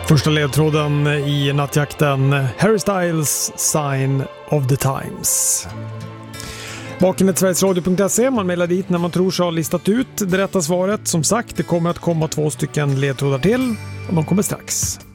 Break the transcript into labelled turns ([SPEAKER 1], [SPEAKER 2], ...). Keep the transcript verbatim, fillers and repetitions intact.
[SPEAKER 1] Första ledtråden i nattjakten, Harry Styles Sign of the Times. Bakenet sverigesradio punkt se, man mejlar dit när man tror sig ha listat ut det rätta svaret. Som sagt, det kommer att komma två stycken ledtrådar till och de kommer strax.